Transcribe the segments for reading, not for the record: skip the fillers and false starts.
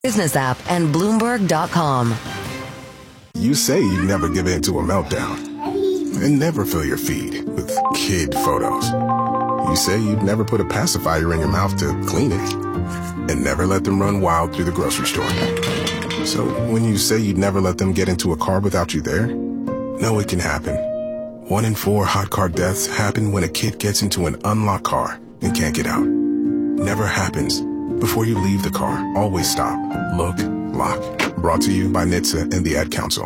Business app and Bloomberg.com. You say you never give in to a meltdown and never fill your feed with kid photos. You say you'd never put a pacifier in your mouth to clean it and never let them run wild through the grocery store. So when you say you'd never let them get into a car without you there, know it can happen. 1 in 4 hot car deaths happen when a kid gets into an unlocked car and can't get out. Never happens. Before you leave the car, always stop, look, lock. Brought to you by NHTSA and the Ad Council.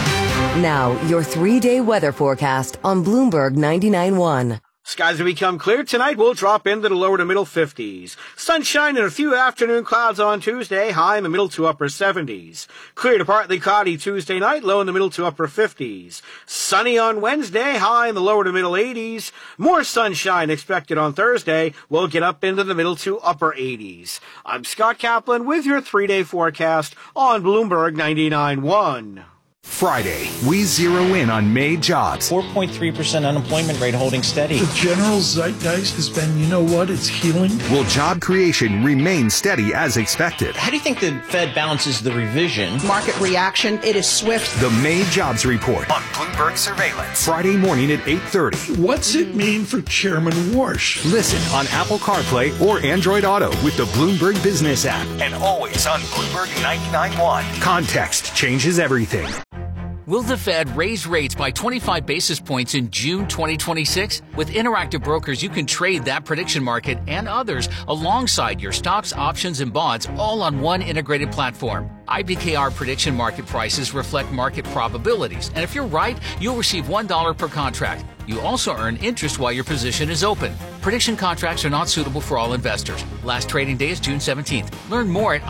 Now, your 3-day weather forecast on Bloomberg 99.1. Skies will become clear tonight. We'll drop into the lower to middle 50s. Sunshine and a few afternoon clouds on Tuesday, high in the middle to upper 70s. Clear to partly cloudy Tuesday night, low in the middle to upper 50s. Sunny on Wednesday, high in the lower to middle 80s. More sunshine expected on Thursday. We'll get up into the middle to upper 80s. I'm Scott Kaplan with your 3-day forecast on Bloomberg 99.1. Friday, we zero in on May jobs. 4.3% unemployment rate holding steady. The general zeitgeist has been, you know what, it's healing. Will job creation remain steady as expected? How do you think the Fed balances the revision? Market reaction, it is swift. The May jobs report on Bloomberg Surveillance. Friday morning at 8:30. What's it mean for Chairman Warsh? Listen on Apple CarPlay or Android Auto with the Bloomberg Business app. And always on Bloomberg 99.1. Context changes everything. Will the Fed raise rates by 25 basis points in June 2026? With Interactive Brokers, you can trade that prediction market and others alongside your stocks, options, and bonds all on one integrated platform. IBKR prediction market prices reflect market probabilities, and if you're right, you'll receive $1 per contract. You also earn interest while your position is open. Prediction contracts are not suitable for all investors. Last trading day is June 17th. Learn more at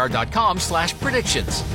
ibkr.com/predictions.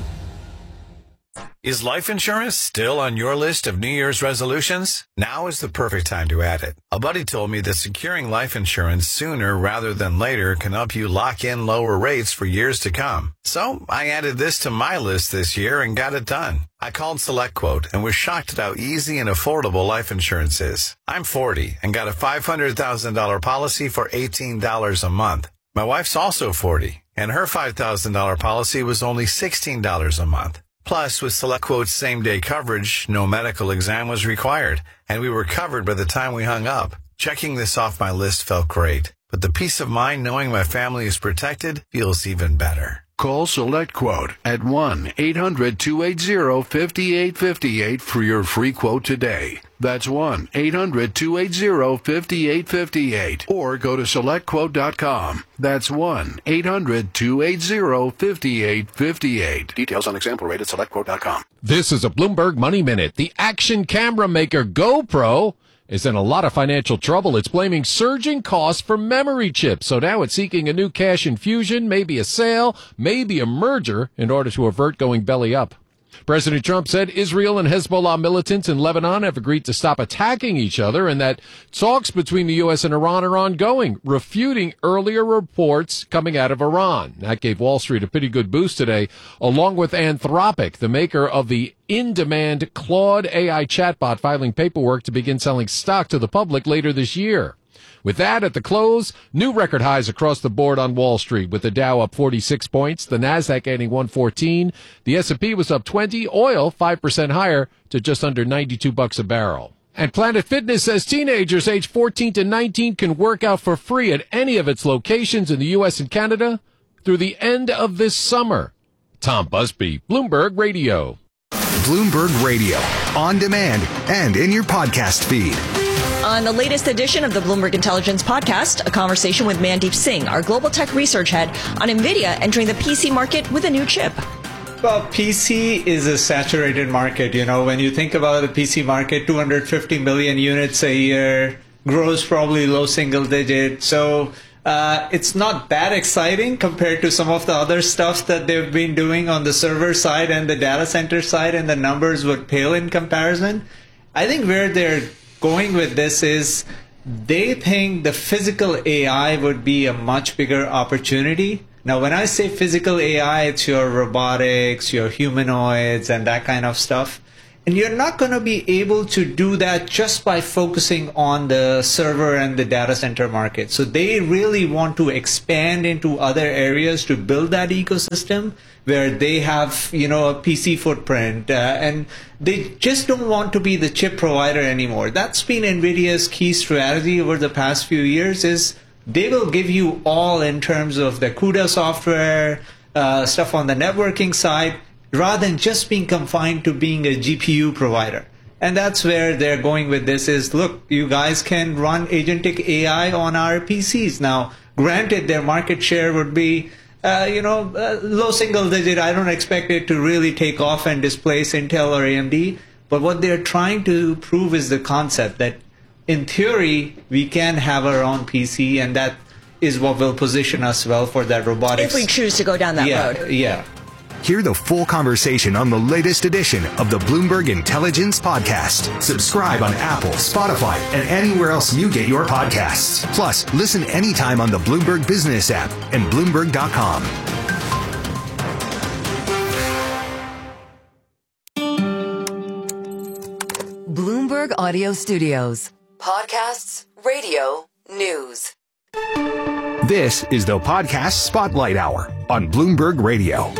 Is life insurance still on your list of New Year's resolutions? Now is the perfect time to add it. A buddy told me that securing life insurance sooner rather than later can help you lock in lower rates for years to come. So I added this to my list this year and got it done. I called SelectQuote and was shocked at how easy and affordable life insurance is. I'm 40 and got a $500,000 policy for $18 a month. My wife's also 40 and her $5,000 policy was only $16 a month. Plus, with SelectQuote's same-day coverage, no medical exam was required, and we were covered by the time we hung up. Checking this off my list felt great, but the peace of mind knowing my family is protected feels even better. Call SelectQuote at 1-800-280-5858 for your free quote today. That's 1-800-280-5858. Or go to SelectQuote.com. That's 1-800-280-5858. Details on example rate at SelectQuote.com. This is a Bloomberg Money Minute. The action camera maker GoPro is in a lot of financial trouble. It's blaming surging costs for memory chips. So now it's seeking a new cash infusion, maybe a sale, maybe a merger in order to avert going belly up. President Trump said Israel and Hezbollah militants in Lebanon have agreed to stop attacking each other and that talks between the U.S. and Iran are ongoing, refuting earlier reports coming out of Iran. That gave Wall Street a pretty good boost today, along with Anthropic, the maker of the in-demand Claude AI chatbot, filing paperwork to begin selling stock to the public later this year. With that at the close, new record highs across the board on Wall Street, with the Dow up 46 points, the Nasdaq adding 114, the S&P was up 20, oil 5% higher to just under $92 a barrel. And Planet Fitness says teenagers aged 14 to 19 can work out for free at any of its locations in the U.S. and Canada through the end of this summer. Tom Busby, Bloomberg Radio. Bloomberg Radio, on demand and in your podcast feed. On the latest edition of the Bloomberg Intelligence Podcast, a conversation with Mandeep Singh, our global tech research head, on NVIDIA entering the PC market with a new chip. Well, PC is a saturated market. You know, when you think about the PC market, 250 million units a year, grows probably low single digit. So it's not that exciting compared to some of the other stuff that they've been doing on the server side and the data center side, and the numbers would pale in comparison. I think where they're going with this is they think the physical AI would be a much bigger opportunity. Now, when I say physical AI, it's your robotics, your humanoids, and that kind of stuff. And you're not going to be able to do that just by focusing on the server and the data center market. So they really want to expand into other areas to build that ecosystem where they have, a PC footprint, and they just don't want to be the chip provider anymore. That's been NVIDIA's key strategy over the past few years, is they will give you all in terms of the CUDA software, stuff on the networking side, rather than just being confined to being a GPU provider. And that's where they're going with this is, look, you guys can run agentic AI on our PCs. Now, granted, their market share would be, low single digit. I don't expect it to really take off and displace Intel or AMD. But what they're trying to prove is the concept that, in theory, we can have our own PC, and that is what will position us well for that robotics. If we choose to go down that road. Yeah. Hear the full conversation on the latest edition of the Bloomberg Intelligence Podcast. Subscribe on Apple, Spotify, and anywhere else you get your podcasts. Plus, listen anytime on the Bloomberg Business app and Bloomberg.com. Bloomberg Audio Studios. Podcasts, radio, news. This is the Podcast Spotlight Hour on Bloomberg Radio.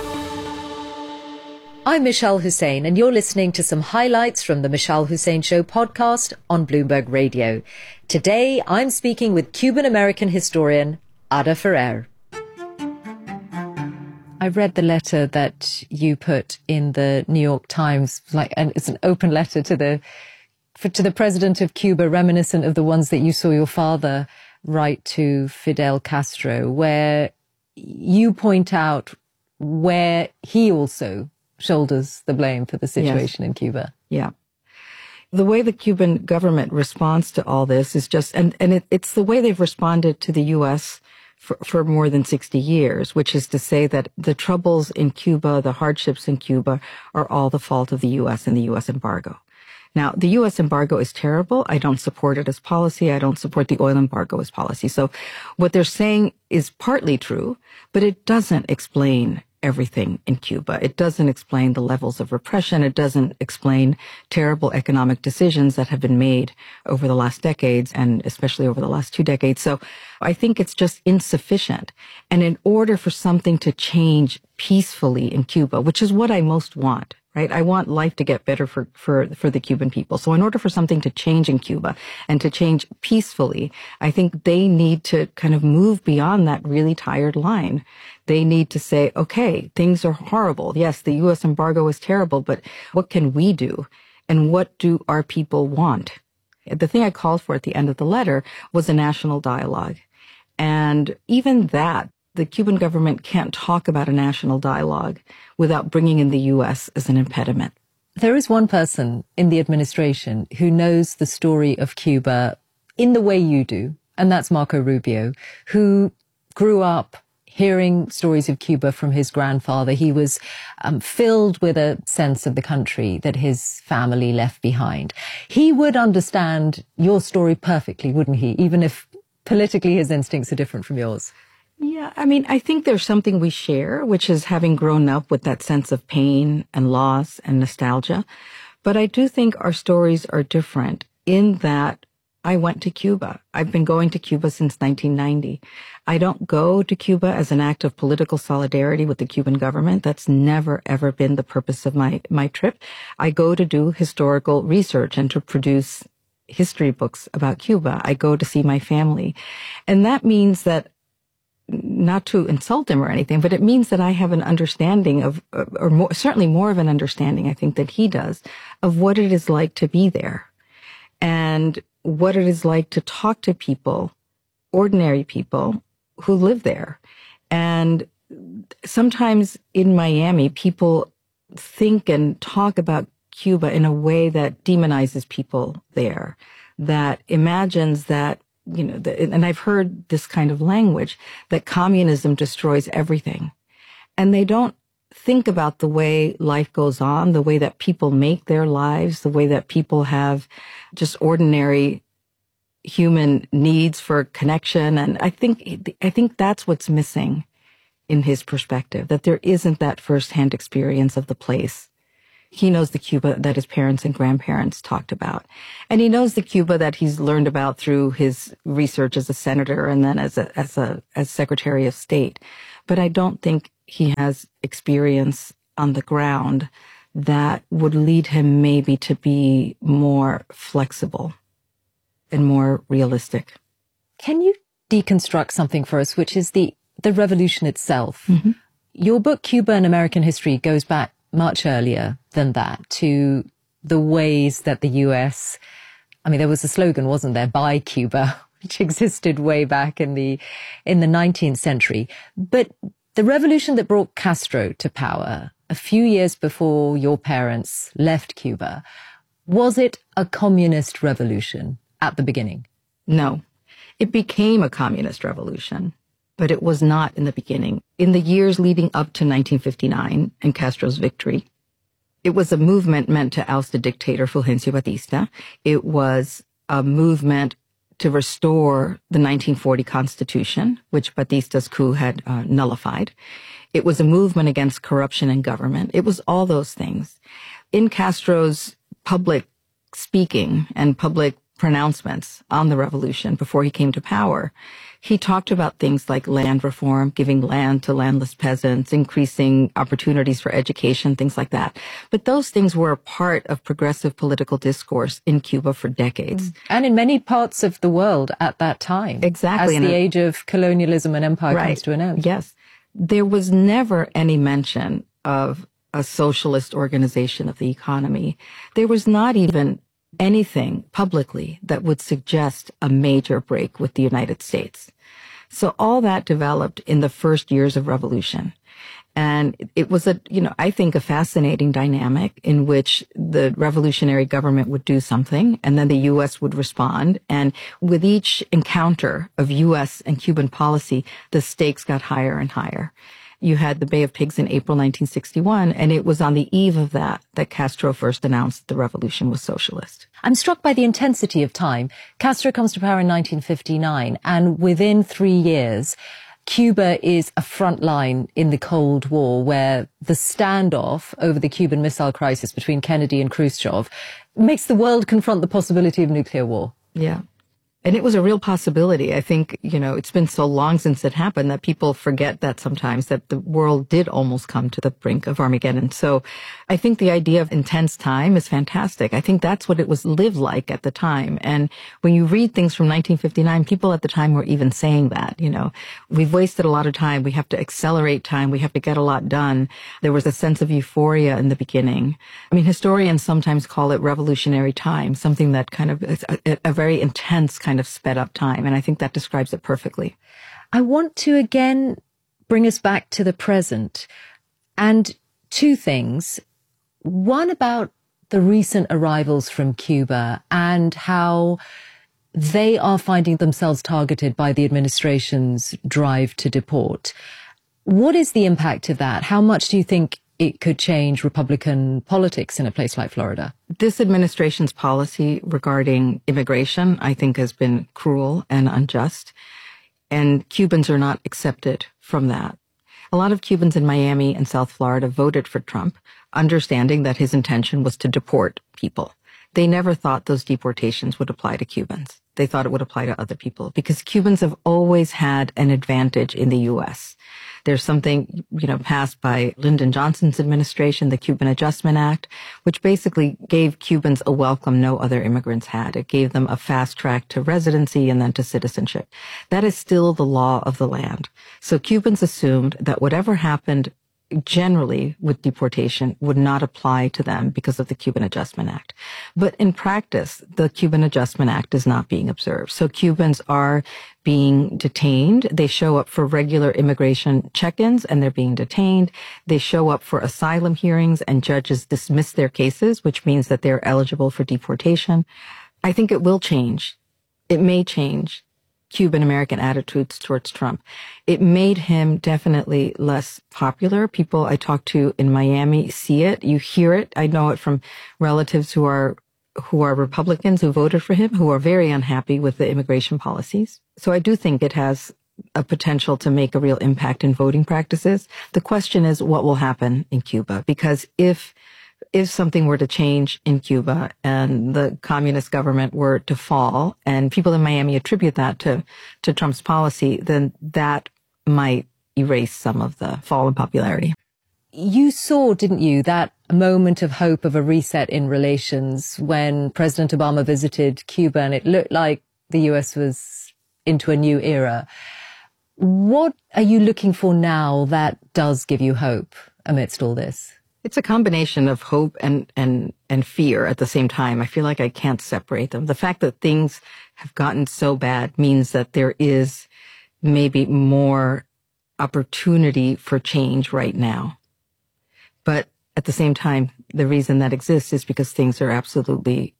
I'm Michelle Hussein, and you're listening to some highlights from the Michelle Hussein Show podcast on Bloomberg Radio. Today, I'm speaking with Cuban-American historian Ada Ferrer. I read the letter that you put in the New York Times, and it's an open letter to the president of Cuba, reminiscent of the ones that you saw your father write to Fidel Castro, where you point out where he also shoulders the blame for the situation in Cuba. Yeah. The way the Cuban government responds to all this is just, and it's the way they've responded to the U.S. for more than 60 years, which is to say that the troubles in Cuba, the hardships in Cuba, are all the fault of the U.S. and the U.S. embargo. Now, the U.S. embargo is terrible. I don't support it as policy. I don't support the oil embargo as policy. So what they're saying is partly true, but it doesn't explain everything in Cuba. It doesn't explain the levels of repression. It doesn't explain terrible economic decisions that have been made over the last decades, and especially over the last 2 decades. So I think it's just insufficient. And in order for something to change peacefully in Cuba, which is what I most want, right? I want life to get better for the Cuban people. So in order for something to change in Cuba and to change peacefully, I think they need to kind of move beyond that really tired line. They need to say, okay, things are horrible. Yes, the U.S. embargo is terrible, but what can we do? And what do our people want? The thing I called for at the end of the letter was a national dialogue. And even that, the Cuban government can't talk about a national dialogue without bringing in the U.S. as an impediment. There is one person in the administration who knows the story of Cuba in the way you do, and that's Marco Rubio, who grew up hearing stories of Cuba from his grandfather. He was filled with a sense of the country that his family left behind. He would understand your story perfectly, wouldn't he? Even if politically his instincts are different from yours. Yeah, I mean, I think there's something we share, which is having grown up with that sense of pain and loss and nostalgia. But I do think our stories are different in that I went to Cuba. I've been going to Cuba since 1990. I don't go to Cuba as an act of political solidarity with the Cuban government. That's never, ever been the purpose of my trip. I go to do historical research and to produce history books about Cuba. I go to see my family. And that means that, not to insult him or anything, but it means that I have an understanding of, or more, certainly more of an understanding, I think, that he does, of what it is like to be there and what it is like to talk to people, ordinary people who live there. And sometimes in Miami, people think and talk about Cuba in a way that demonizes people there, that imagines that, you know, and I've heard this kind of language, that communism destroys everything. And they don't think about the way life goes on, the way that people make their lives, the way that people have just ordinary human needs for connection. And I think that's what's missing in his perspective, that there isn't that firsthand experience of the place. He knows the Cuba that his parents and grandparents talked about. And he knows the Cuba that he's learned about through his research as a senator and then as Secretary of State. But I don't think he has experience on the ground that would lead him maybe to be more flexible and more realistic. Can you deconstruct something for us, which is the revolution itself? Mm-hmm. Your book, Cuba and American History, goes back much earlier than that to the ways that the US, I mean, there was a slogan, wasn't there, "Buy Cuba," which existed way back in the 19th century. But the revolution that brought Castro to power a few years before your parents left Cuba, was it a communist revolution at the beginning? No. It became a communist revolution, but it was not in the beginning. In the years leading up to 1959 and Castro's victory, it was a movement meant to oust the dictator Fulgencio Batista. It was a movement to restore the 1940 Constitution, which Batista's coup had nullified. It was a movement against corruption in government. It was all those things. In Castro's public speaking and public pronouncements on the revolution before he came to power, he talked about things like land reform, giving land to landless peasants, increasing opportunities for education, things like that. But those things were a part of progressive political discourse in Cuba for decades. And in many parts of the world at that time. Exactly. As the age of colonialism and empire comes to an end. Yes. There was never any mention of a socialist organization of the economy. There was not even anything publicly that would suggest a major break with the United States. So all that developed in the first years of revolution. And it was I think a fascinating dynamic in which the revolutionary government would do something and then the U.S. would respond. And with each encounter of U.S. and Cuban policy, the stakes got higher and higher. You had the Bay of Pigs in April 1961, and it was on the eve of that Castro first announced the revolution was socialist. I'm struck by the intensity of time. Castro comes to power in 1959, and within 3 years, Cuba is a front line in the Cold War, where the standoff over the Cuban Missile Crisis between Kennedy and Khrushchev makes the world confront the possibility of nuclear war. Yeah. And it was a real possibility. I think, it's been so long since it happened that people forget that sometimes, that the world did almost come to the brink of Armageddon. So I think the idea of intense time is fantastic. I think that's what it was lived like at the time. And when you read things from 1959, people at the time were even saying that, we've wasted a lot of time. We have to accelerate time. We have to get a lot done. There was a sense of euphoria in the beginning. I mean, historians sometimes call it revolutionary time, something that kind of is a very intense kind of sped up time. And I think that describes it perfectly. I want to again bring us back to the present and two things. One about the recent arrivals from Cuba and how they are finding themselves targeted by the administration's drive to deport. What is the impact of that? How much do you think it could change Republican politics in a place like Florida? This administration's policy regarding immigration, I think, has been cruel and unjust, and Cubans are not accepted from that. A lot of Cubans in Miami and South Florida voted for Trump, understanding that his intention was to deport people. They never thought those deportations would apply to Cubans. They thought it would apply to other people because Cubans have always had an advantage in the U.S. There's something, passed by Lyndon Johnson's administration, the Cuban Adjustment Act, which basically gave Cubans a welcome no other immigrants had. It gave them a fast track to residency and then to citizenship. That is still the law of the land. So Cubans assumed that whatever happened generally with deportation would not apply to them because of the Cuban Adjustment Act. But in practice, the Cuban Adjustment Act is not being observed. So Cubans are being detained. They show up for regular immigration check-ins and they're being detained. They show up for asylum hearings and judges dismiss their cases, which means that they're eligible for deportation. I think it will change. It may change Cuban-American attitudes towards Trump. It made him definitely less popular. People I talk to in Miami see it. You hear it. I know it from relatives who are Republicans who voted for him, who are very unhappy with the immigration policies. So I do think it has a potential to make a real impact in voting practices. The question is what will happen in Cuba? Because if if something were to change in Cuba and the communist government were to fall, and people in Miami attribute that to Trump's policy, then that might erase some of the fall in popularity. You saw, didn't you, that moment of hope of a reset in relations when President Obama visited Cuba and it looked like the US was into a new era. What are you looking for now that does give you hope amidst all this? It's a combination of hope and fear at the same time. I feel like I can't separate them. The fact that things have gotten so bad means that there is maybe more opportunity for change right now. But at the same time, the reason that exists is because things are absolutely,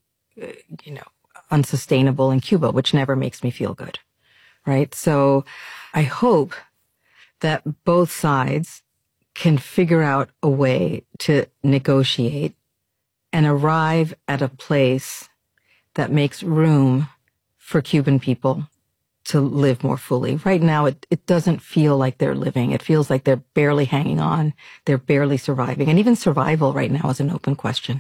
unsustainable in Cuba, which never makes me feel good. Right? So I hope that both sides can figure out a way to negotiate and arrive at a place that makes room for Cuban people to live more fully. Right now, it doesn't feel like they're living. It feels like they're barely hanging on. They're barely surviving. And even survival right now is an open question.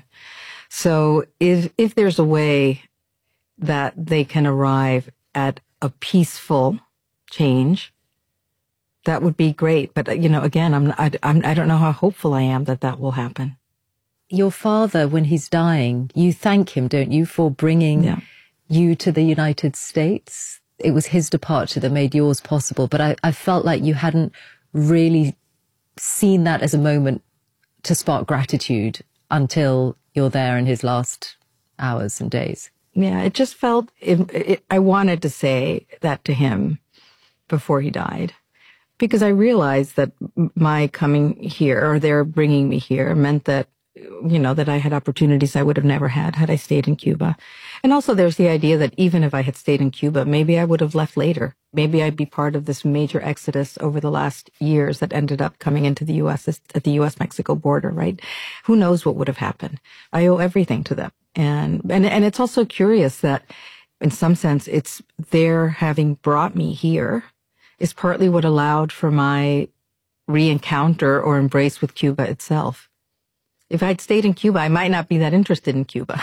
So if there's a way that they can arrive at a peaceful change, that would be great. But, again, I don't know how hopeful I am that will happen. Your father, when he's dying, you thank him, don't you, for bringing you to the United States? It was his departure that made yours possible. But I felt like you hadn't really seen that as a moment to spark gratitude until you're there in his last hours and days. Yeah, it just felt, I wanted to say that to him before he died. Because I realized that my coming here, or their bringing me here, meant that, that I had opportunities I would have never had I stayed in Cuba. And also there's the idea that even if I had stayed in Cuba, maybe I would have left later. Maybe I'd be part of this major exodus over the last years that ended up coming into the U.S. at the U.S.-Mexico border, right? Who knows what would have happened? I owe everything to them. And it's also curious that in some sense, it's their having brought me here is partly what allowed for my re-encounter or embrace with Cuba itself. If I'd stayed in Cuba, I might not be that interested in Cuba.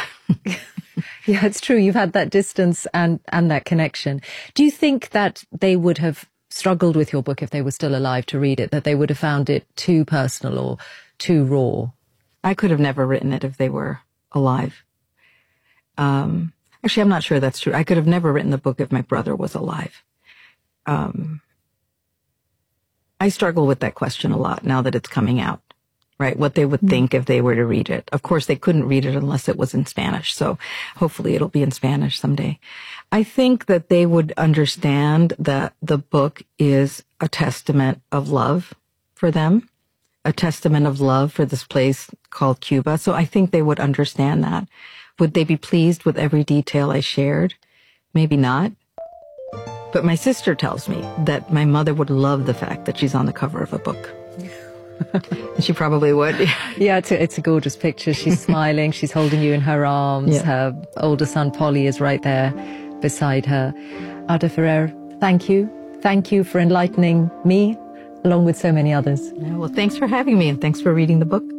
Yeah, it's true. You've had that distance and that connection. Do you think that they would have struggled with your book if they were still alive to read it, that they would have found it too personal or too raw? I could have never written it if they were alive. Actually, I'm not sure that's true. I could have never written the book if my brother was alive. I struggle with that question a lot now that it's coming out, right? What they would think if they were to read it. Of course, they couldn't read it unless it was in Spanish. So hopefully it'll be in Spanish someday. I think that they would understand that the book is a testament of love for them, a testament of love for this place called Cuba. So I think they would understand that. Would they be pleased with every detail I shared? Maybe not. But my sister tells me that my mother would love the fact that she's on the cover of a book. And she probably would. Yeah, it's a gorgeous picture. She's smiling. She's holding you in her arms. Yeah. Her older son, Polly, is right there beside her. Ada Ferrer, thank you. Thank you for enlightening me, along with so many others. Yeah, well, thanks for having me, and thanks for reading the book.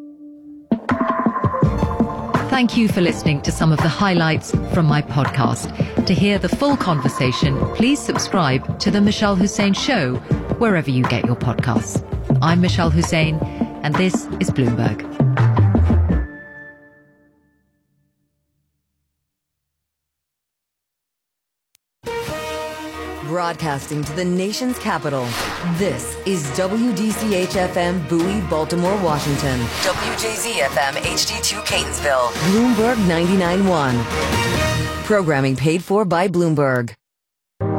Thank you for listening to some of the highlights from my podcast. To hear the full conversation, please subscribe to The Michelle Hussein Show, wherever you get your podcasts. I'm Michelle Hussein, and this is Bloomberg. Broadcasting to the nation's capital, this is WDCH-FM Bowie, Baltimore, Washington. WJZ-FM HD2 Catonsville. Bloomberg 99.1. Programming paid for by Bloomberg.